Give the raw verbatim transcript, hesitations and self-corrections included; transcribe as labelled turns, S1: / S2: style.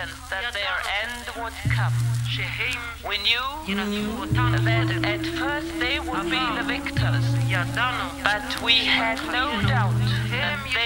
S1: confident that their end would come. We knew that at first they would be the victors, but we had no doubt that they